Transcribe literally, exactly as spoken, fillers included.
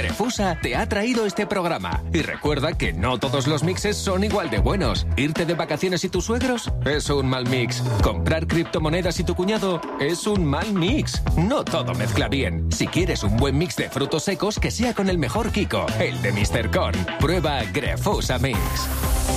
Grefusa te ha traído este programa. Y recuerda que no todos los mixes son igual de buenos. Irte de vacaciones y tus suegros es un mal mix. Comprar criptomonedas y tu cuñado es un mal mix. No todo mezcla bien. Si quieres un buen mix de frutos secos, que sea con el mejor Kiko, el de míster Con. Prueba Grefusa Mix.